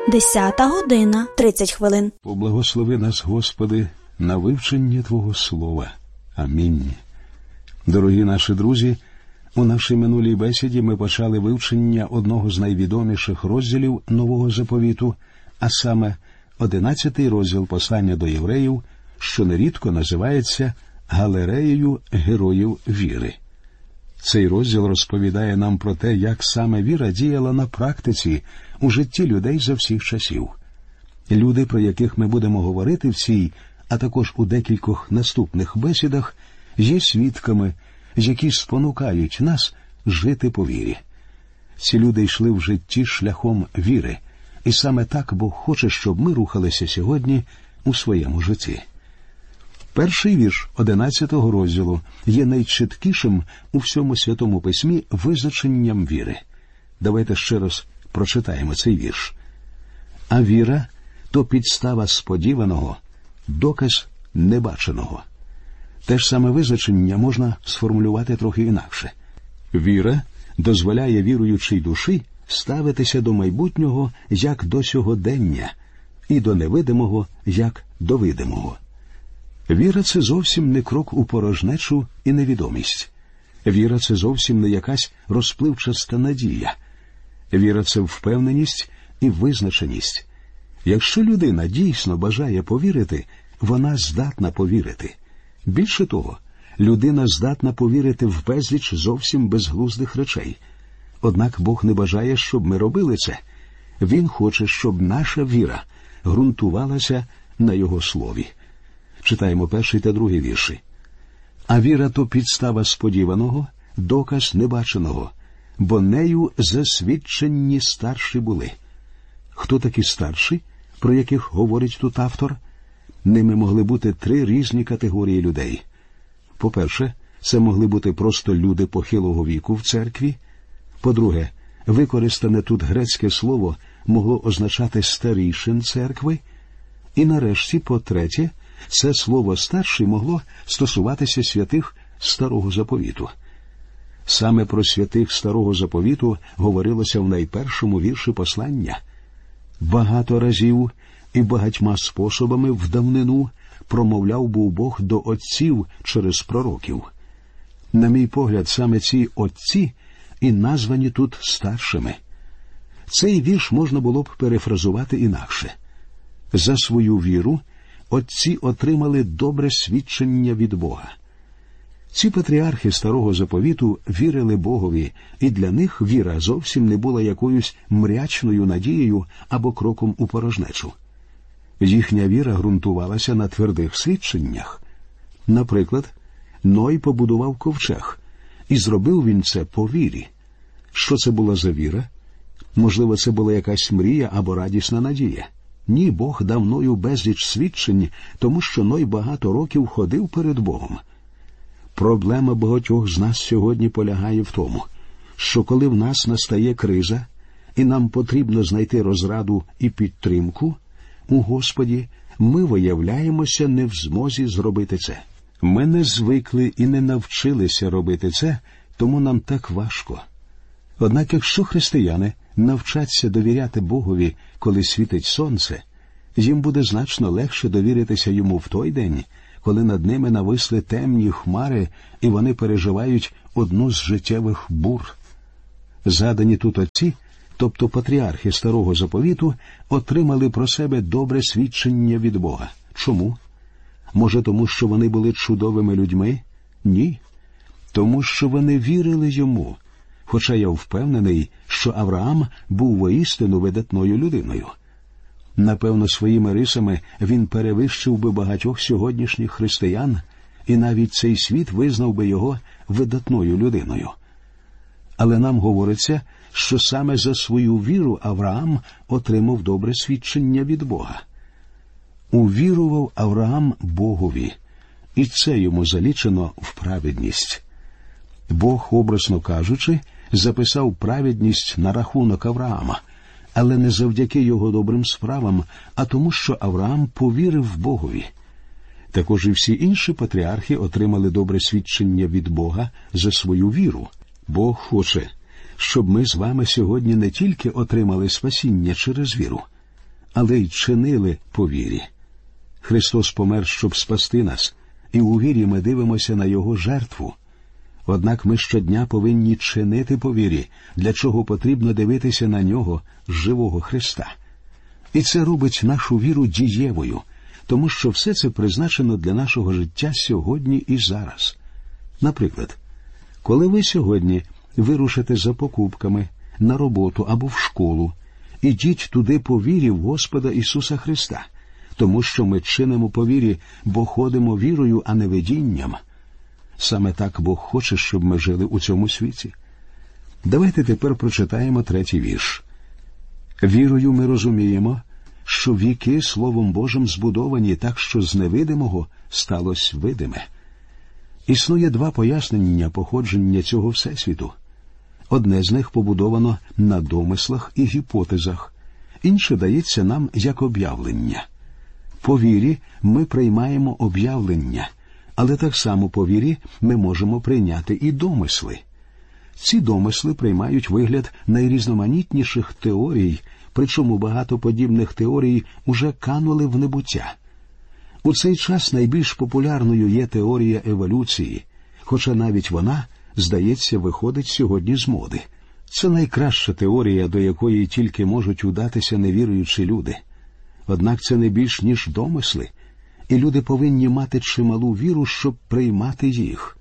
10:30. Поблагослови нас, Господи, на вивчення Твого Слова. Амінь. Дорогі наші друзі, у нашій минулій бесіді ми почали вивчення одного з найвідоміших розділів Нового Заповіту, а саме 11-й розділ послання до євреїв, що нерідко називається галереєю героїв віри. Цей розділ розповідає нам про те, як саме віра діяла на практиці у житті людей за всіх часів. Люди, про яких ми будемо говорити в цій, а також у декількох наступних бесідах, є свідками, які спонукають нас жити по вірі. Ці люди йшли в житті шляхом віри, і саме так Бог хоче, щоб ми рухалися сьогодні у своєму житті. Перший вірш 11-го розділу є найчіткішим у всьому Святому Письмі визначенням віри. Давайте ще раз прочитаємо цей вірш. «А віра – то підстава сподіваного, доказ небаченого». Те ж саме визначення можна сформулювати трохи інакше. Віра дозволяє віруючій душі ставитися до майбутнього як до сьогодення і до невидимого як до видимого. Віра – це зовсім не крок у порожнечу і невідомість. Віра – це зовсім не якась розпливчаста надія. Віра – це впевненість і визначеність. Якщо людина дійсно бажає повірити, вона здатна повірити. Більше того, людина здатна повірити в безліч зовсім безглуздих речей. Однак Бог не бажає, щоб ми робили це. Він хоче, щоб наша віра ґрунтувалася на Його слові. Читаємо 1 та 2 вірші. «А віра – то підстава сподіваного, доказ небаченого, бо нею засвідчені старші були». Хто такі старші, про яких говорить тут автор? Ними могли бути 3 різні категорії людей. По-перше, це могли бути просто люди похилого віку в церкві. По-друге, використане тут грецьке слово могло означати старійшин церкви. І нарешті, по-третє, це слово «старший» могло стосуватися святих Старого Заповіту. Саме про святих Старого Заповіту говорилося в найпершому вірші послання. Багато разів і багатьма способами в давнину промовляв був Бог до отців через пророків. На мій погляд, саме ці отці і названі тут старшими. Цей вірш можна було б перефразувати інакше. За свою віру отці отримали добре свідчення від Бога. Ці патріархи Старого Заповіту вірили Богові, і для них віра зовсім не була якоюсь мрячною надією або кроком у порожнечу. Їхня віра ґрунтувалася на твердих свідченнях. Наприклад, Ной побудував ковчег, і зробив він це по вірі. Що це була за віра? Можливо, це була якась мрія або радісна надія. Ні, Бог дав Ною безліч свідчень, тому що Ной багато років ходив перед Богом. Проблема багатьох з нас сьогодні полягає в тому, що коли в нас настає криза, і нам потрібно знайти розраду і підтримку, у Господі ми виявляємося не в змозі зробити це. Ми не звикли і не навчилися робити це, тому нам так важко. Однак, якщо християни навчаться довіряти Богові, коли світить сонце, їм буде значно легше довіритися Йому в той день, коли над ними нависли темні хмари, і вони переживають одну з життєвих бур. Задані тут отці, тобто патріархи Старого Заповіту, отримали про себе добре свідчення від Бога. Чому? Може, тому що вони були чудовими людьми? Ні. Тому що вони вірили Йому. Хоча я впевнений, що Авраам був воістину видатною людиною. Напевно, своїми рисами він перевищив би багатьох сьогоднішніх християн, і навіть цей світ визнав би його видатною людиною. Але нам говориться, що саме за свою віру Авраам отримав добре свідчення від Бога. Увірував Авраам Богові, і це йому залічено в праведність. Бог, образно кажучи, записав праведність на рахунок Авраама, але не завдяки його добрим справам, а тому, що Авраам повірив Богові. Також і всі інші патріархи отримали добре свідчення від Бога за свою віру. Бог хоче, щоб ми з вами сьогодні не тільки отримали спасіння через віру, але й чинили по вірі. Христос помер, щоб спасти нас, і у вірі ми дивимося на Його жертву. Однак ми щодня повинні чинити по вірі, для чого потрібно дивитися на Нього, живого Христа. І це робить нашу віру дієвою, тому що все це призначено для нашого життя сьогодні і зараз. Наприклад, коли ви сьогодні вирушите за покупками, на роботу або в школу, ідіть туди по вірі в Господа Ісуса Христа, тому що ми чинимо по вірі, бо ходимо вірою, а не видінням. Саме так Бог хоче, щоб ми жили у цьому світі. Давайте тепер прочитаємо 3-й вірш. «Вірою ми розуміємо, що віки Словом Божим збудовані так, що з невидимого сталося видиме». Існує 2 пояснення походження цього Всесвіту. Одне з них побудовано на домислах і гіпотезах, інше дається нам як об'явлення. По вірі ми приймаємо об'явлення, але так само по вірі ми можемо прийняти і домисли. Ці домисли приймають вигляд найрізноманітніших теорій, причому багато подібних теорій уже канули в небуття. У цей час найбільш популярною є теорія еволюції, хоча навіть вона, здається, виходить сьогодні з моди. Це найкраща теорія, до якої тільки можуть удатися невіруючі люди. Однак це не більш ніж домисли, і люди повинні мати чималу віру, щоб приймати їх.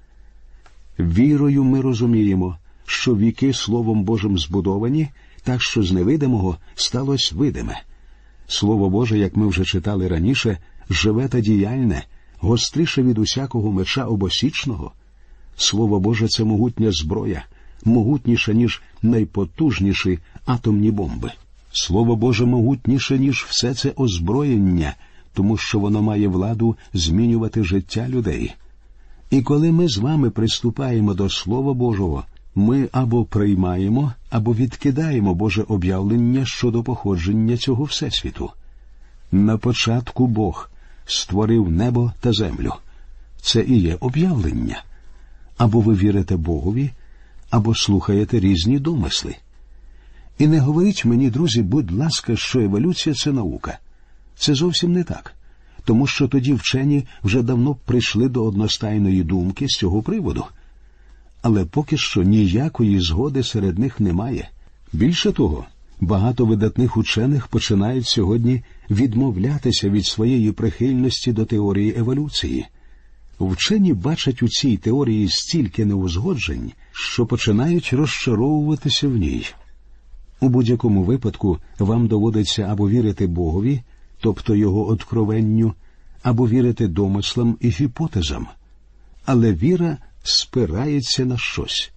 Вірою ми розуміємо, що віки Словом Божим збудовані, так що з невидимого сталося видиме. Слово Боже, як ми вже читали раніше, живе та діяльне, гостріше від усякого меча обосічного. Слово Боже – це могутня зброя, могутніша, ніж найпотужніші атомні бомби. Слово Боже могутніше, ніж все це озброєння, тому що воно має владу змінювати життя людей. І коли ми з вами приступаємо до Слова Божого, ми або приймаємо, або відкидаємо Боже об'явлення щодо походження цього Всесвіту. На початку Бог створив небо та землю. Це і є об'явлення. Або ви вірите Богові, або слухаєте різні домисли. І не говоріть мені, друзі, будь ласка, що еволюція – це наука. Це зовсім не так, тому що тоді вчені вже давно прийшли до одностайної думки з цього приводу. Але поки що ніякої згоди серед них немає. Більше того, багато видатних учених починають сьогодні відмовлятися від своєї прихильності до теорії еволюції. Вчені бачать у цій теорії стільки неузгоджень, що починають розчаровуватися в ній. У будь-якому випадку вам доводиться або вірити Богові, тобто Його откровенню, або вірити домислам і гіпотезам. Але віра спирається на щось.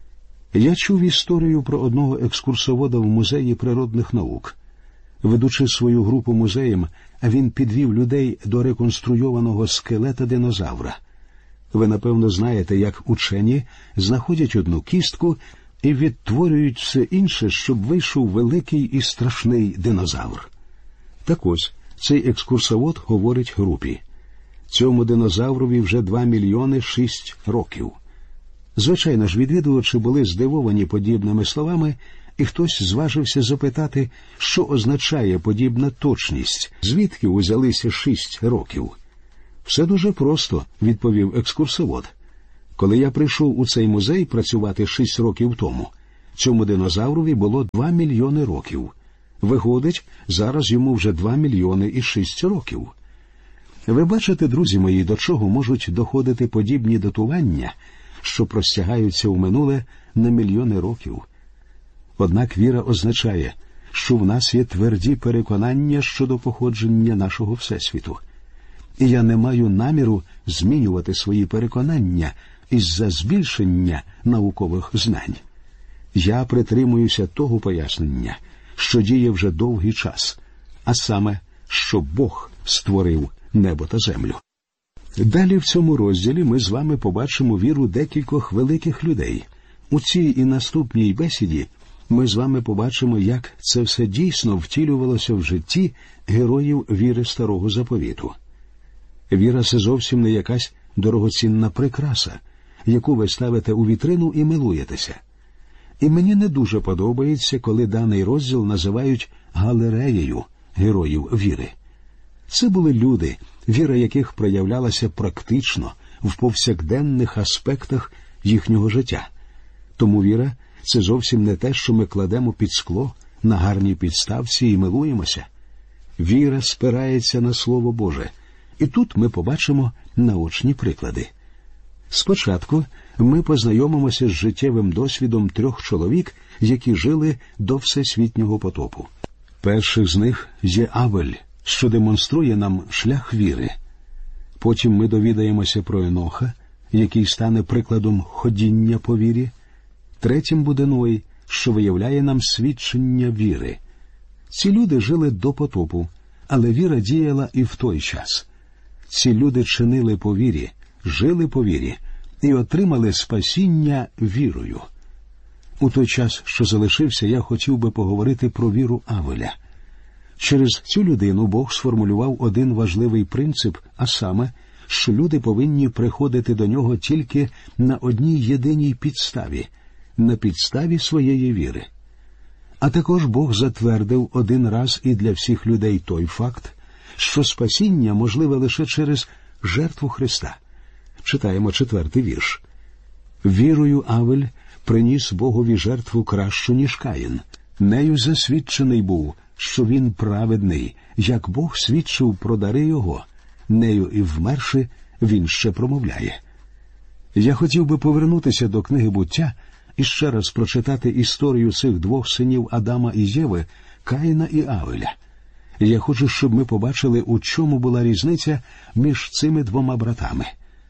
Я чув історію про одного екскурсовода в музеї природних наук. Ведучи свою групу музеєм, він підвів людей до реконструйованого скелета динозавра. Ви, напевно, знаєте, як учені знаходять одну кістку і відтворюють все інше, щоб вийшов великий і страшний динозавр. Так ось, цей екскурсовод говорить групі. Цьому динозаврові вже 2 мільйони 6 років. Звичайно ж, відвідувачі були здивовані подібними словами, і хтось зважився запитати, що означає подібна точність, звідки узялися 6 років. «Все дуже просто», – відповів екскурсовод. «Коли я прийшов у цей музей працювати 6 років тому, цьому динозаврові було 2 мільйони років. Виходить, зараз йому вже 2 мільйони і 6 років». Ви бачите, друзі мої, до чого можуть доходити подібні датування, що простягаються у минуле на мільйони років. Однак віра означає, що в нас є тверді переконання щодо походження нашого Всесвіту. І я не маю наміру змінювати свої переконання із-за збільшення наукових знань. Я притримуюся того пояснення, що діє вже довгий час, а саме, що Бог створив небо та землю. Далі в цьому розділі ми з вами побачимо віру декількох великих людей. У цій і наступній бесіді ми з вами побачимо, як це все дійсно втілювалося в житті героїв віри Старого Заповіту. Віра – це зовсім не якась дорогоцінна прикраса, яку ви ставите у вітрину і милуєтеся. І мені не дуже подобається, коли даний розділ називають галереєю, героїв віри. Це були люди, віра яких проявлялася практично в повсякденних аспектах їхнього життя. Тому віра – це зовсім не те, що ми кладемо під скло на гарній підставці і милуємося. Віра спирається на Слово Боже. І тут ми побачимо наочні приклади. Спочатку ми познайомимося з життєвим досвідом 3 чоловік, які жили до всесвітнього потопу. Перший з них є Авель, що демонструє нам шлях віри. Потім ми довідаємося про Еноха, який стане прикладом ходіння по вірі. Третім буде Ной, що виявляє нам свідчення віри. Ці люди жили до потопу, але віра діяла і в той час. Ці люди чинили по вірі, жили по вірі і отримали спасіння вірою. У той час, що залишився, я хотів би поговорити про віру Авеля. Через цю людину Бог сформулював один важливий принцип, а саме, що люди повинні приходити до нього тільки на одній єдиній підставі – на підставі своєї віри. А також Бог затвердив один раз і для всіх людей той факт, що спасіння можливе лише через жертву Христа. Читаємо 4-й вірш. «Вірою Авель приніс Богові жертву кращу, ніж Каїн. Нею засвідчений був, що він праведний, як Бог свідчив про дари його. Нею і вмерши, він ще промовляє». Я хотів би повернутися до книги «Буття» і ще раз прочитати історію цих 2 синів Адама і Єви, Каїна і Авеля. Я хочу, щоб ми побачили, у чому була різниця між цими 2 братами.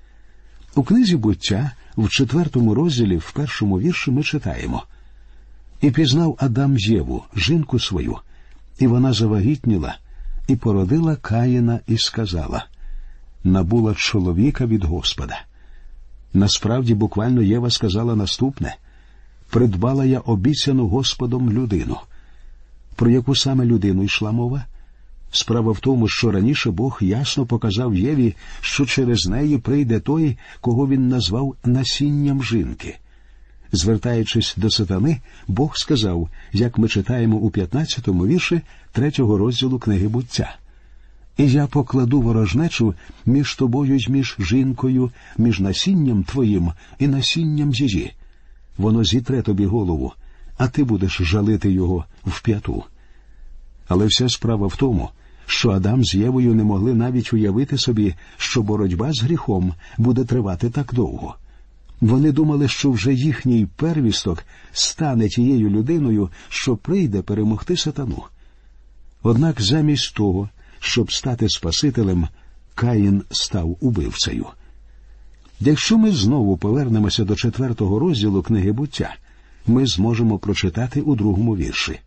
У книзі «Буття» в 4-му розділі, в 1-му вірші ми читаємо: «І пізнав Адам Єву, жінку свою, і вона завагітніла, і породила Каїна, і сказала: набула чоловіка від Господа». Насправді, буквально Єва сказала наступне: «Придбала я обіцяну Господом людину». Про яку саме людину йшла мова? Справа в тому, що раніше Бог ясно показав Єві, що через неї прийде той, кого він назвав насінням жінки. Звертаючись до сатани, Бог сказав, як ми читаємо у 15-му вірші 3-го розділу книги «Буття». «І я покладу ворожнечу між тобою й між жінкою, між насінням твоїм і насінням її. Воно зітре тобі голову, а ти будеш жалити його в п'яту». Але вся справа в тому, що Адам з Євою не могли навіть уявити собі, що боротьба з гріхом буде тривати так довго. Вони думали, що вже їхній первісток стане тією людиною, що прийде перемогти сатану. Однак замість того, щоб стати Спасителем, Каїн став убивцею. Якщо ми знову повернемося до 4-го розділу книги «Буття», ми зможемо прочитати у 2-му вірші.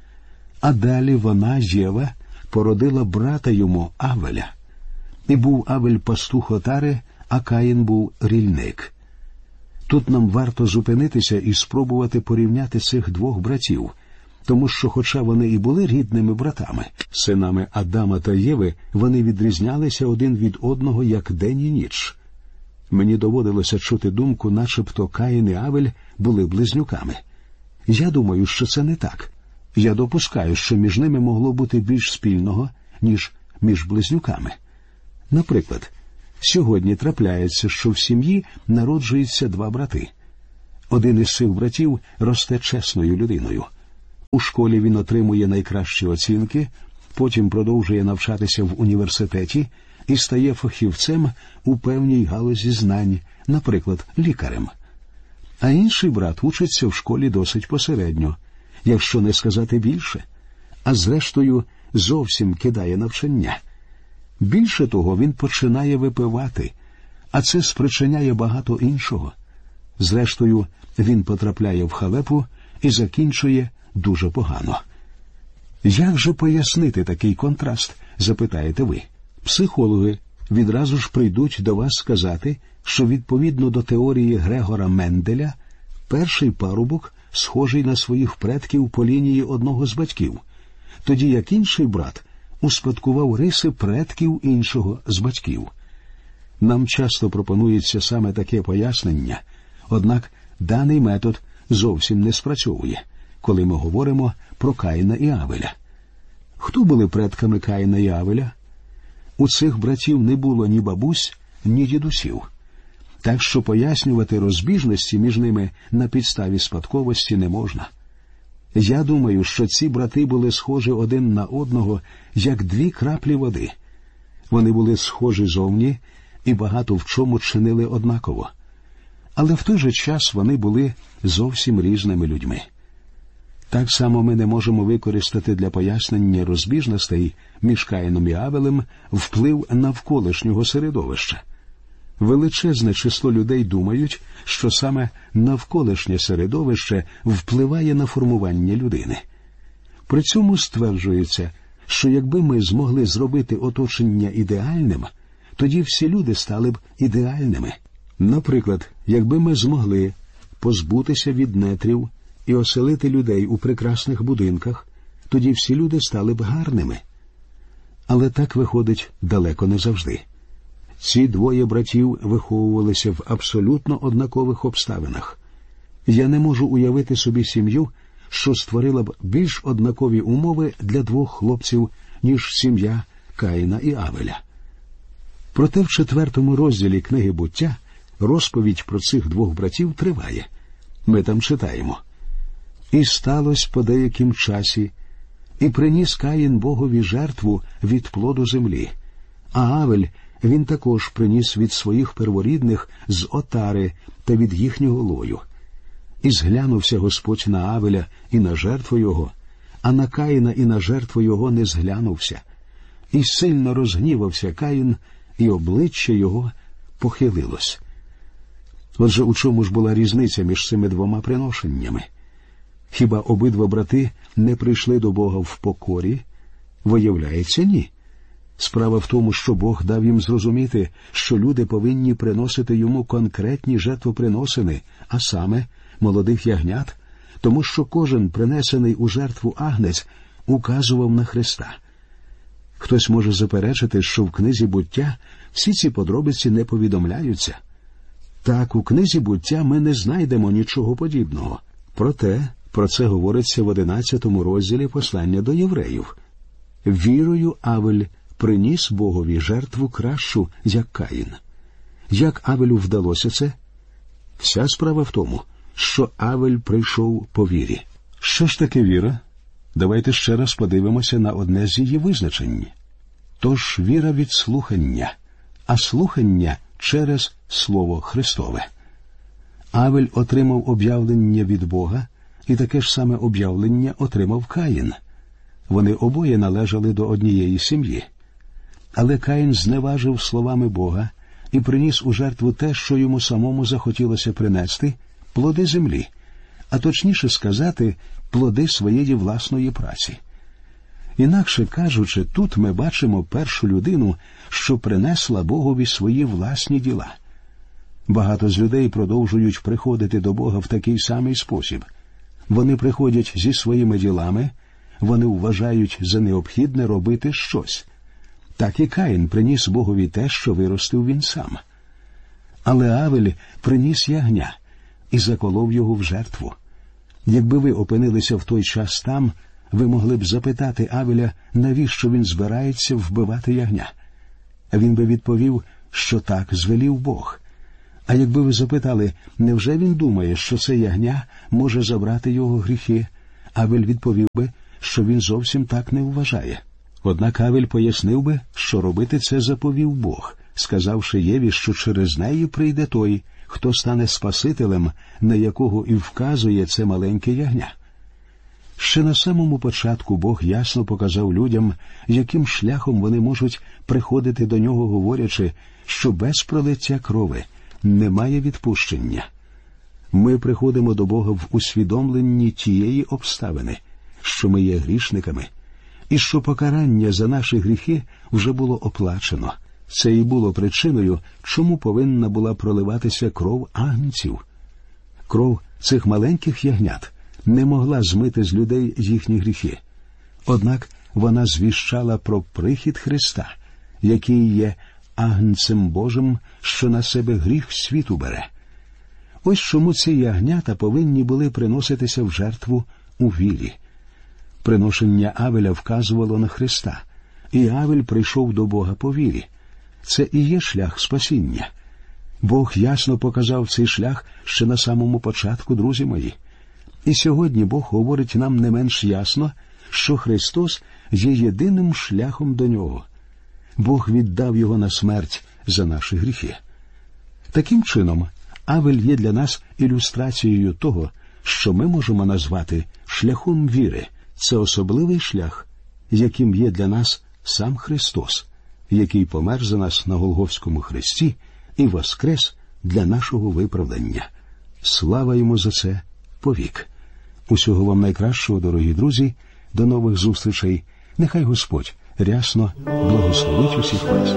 «А далі вона, Єва, породила брата йому Авеля. І був Авель пастух отари, а Каїн був рільник». Тут нам варто зупинитися і спробувати порівняти цих 2 братів, тому що, хоча вони і були рідними братами, синами Адама та Єви, вони відрізнялися один від одного як день і ніч. Мені доводилося чути думку, начебто Каїн і Авель були близнюками. Я думаю, що це не так. Я допускаю, що між ними могло бути більш спільного, ніж між близнюками. Наприклад, сьогодні трапляється, що в сім'ї народжуються 2 брати. Один із цих братів росте чесною людиною. У школі він отримує найкращі оцінки, потім продовжує навчатися в університеті і стає фахівцем у певній галузі знань, наприклад, лікарем. А інший брат учиться в школі досить посередньо, якщо не сказати більше, а зрештою зовсім кидає навчання. Більше того, він починає випивати, а це спричиняє багато іншого. Зрештою, він потрапляє в халепу і закінчує дуже погано. Як же пояснити такий контраст, запитаєте ви? Психологи відразу ж прийдуть до вас сказати, що відповідно до теорії Грегора Менделя, перший парубок схожий на своїх предків по лінії одного з батьків, тоді як інший брат успадкував риси предків іншого з батьків. Нам часто пропонується саме таке пояснення, однак даний метод зовсім не спрацьовує, коли ми говоримо про Каїна і Авеля. Хто Хто були предками Каїна і Авеля? У цих братів не було ні бабусь, ні дідусів. Так що пояснювати розбіжності між ними на підставі спадковості не можна. Я думаю, що ці брати були схожі один на одного, як дві краплі води. Вони були схожі зовні і багато в чому чинили однаково. Але в той же час вони були зовсім різними людьми. Так само ми не можемо використати для пояснення розбіжностей між Каїном і Авелем вплив навколишнього середовища. Величезне число людей думають, що саме навколишнє середовище впливає на формування людини. При цьому стверджується, що якби ми змогли зробити оточення ідеальним, тоді всі люди стали б ідеальними. Наприклад, якби ми змогли позбутися від нетрів і оселити людей у прекрасних будинках, тоді всі люди стали б гарними. Але так виходить далеко не завжди. Ці двоє братів виховувалися в абсолютно однакових обставинах. Я не можу уявити собі сім'ю, що створила б більш однакові умови для двох хлопців, ніж сім'я Каїна і Авеля. Проте в 4 розділі книги «Буття» розповідь про цих двох братів триває. Ми там читаємо: «І сталося по деяким часі, і приніс Каїн Богові жертву від плоду землі, а Авель він також приніс від своїх перворідних з отари та від їхнього лою. І зглянувся Господь на Авеля і на жертву його, а на Каїна і на жертву його не зглянувся. І сильно розгнівався Каїн, і обличчя його похилилось». Отже, у чому ж була різниця між цими двома приношеннями? Хіба обидва брати не прийшли до Бога в покорі? Виявляється, ні. Справа в тому, що Бог дав їм зрозуміти, що люди повинні приносити йому конкретні жертвоприносини, а саме молодих ягнят, тому що кожен принесений у жертву агнець указував на Христа. Хтось може заперечити, що в книзі «Буття» всі ці подробиці не повідомляються. Так, у книзі «Буття» ми не знайдемо нічого подібного. Проте про це говориться в 11 розділі послання до євреїв. «Вірою Авель приніс Богові жертву кращу, як Каїн». Як Авелю вдалося це? Вся справа в тому, що Авель прийшов по вірі. Що ж таке віра? Давайте ще раз подивимося на одне з її визначень. Тож віра від слухання, а слухання через Слово Христове. Авель отримав об'явлення від Бога, і таке ж саме об'явлення отримав Каїн. Вони обоє належали до однієї сім'ї. Але Каїн зневажив словами Бога і приніс у жертву те, що йому самому захотілося принести – плоди землі, а точніше сказати, плоди своєї власної праці. Інакше кажучи, тут ми бачимо першу людину, що принесла Богові свої власні діла. Багато з людей продовжують приходити до Бога в такий самий спосіб. Вони приходять зі своїми ділами, вони вважають за необхідне робити щось. Так і Каїн приніс Богові те, що виростив він сам. Але Авель приніс ягня і заколов його в жертву. Якби ви опинилися в той час там, ви могли б запитати Авеля, навіщо він збирається вбивати ягня. Він би відповів, що так звелів Бог. А якби ви запитали, невже він думає, що це ягня може забрати його гріхи, Авель відповів би, що він зовсім так не вважає. Однак Авель пояснив би, що робити це заповів Бог, сказавши Єві, що через неї прийде той, хто стане Спасителем, на якого і вказує це маленьке ягня. Ще на самому початку Бог ясно показав людям, яким шляхом вони можуть приходити до нього, говорячи, що без пролиття крови немає відпущення. Ми приходимо до Бога в усвідомленні тієї обставини, що ми є грішниками, і що покарання за наші гріхи вже було оплачено. Це і було причиною, чому повинна була проливатися кров агнців. Кров цих маленьких ягнят не могла змити з людей їхні гріхи. Однак вона звіщала про прихід Христа, який є агнцем Божим, що на себе гріх світу бере. Ось чому ці ягнята повинні були приноситися в жертву у вірі. Приношення Авеля вказувало на Христа, і Авель прийшов до Бога по вірі. Це і є шлях спасіння. Бог ясно показав цей шлях ще на самому початку, друзі мої. І сьогодні Бог говорить нам не менш ясно, що Христос є єдиним шляхом до Нього. Бог віддав Його на смерть за наші гріхи. Таким чином, Авель є для нас ілюстрацією того, що ми можемо назвати шляхом віри. Це особливий шлях, яким є для нас сам Христос, який помер за нас на Голгофському хресті і воскрес для нашого виправдання. Слава Йому за це повік. Усього вам найкращого, дорогі друзі, до нових зустрічей. Нехай Господь рясно благословить усіх вас.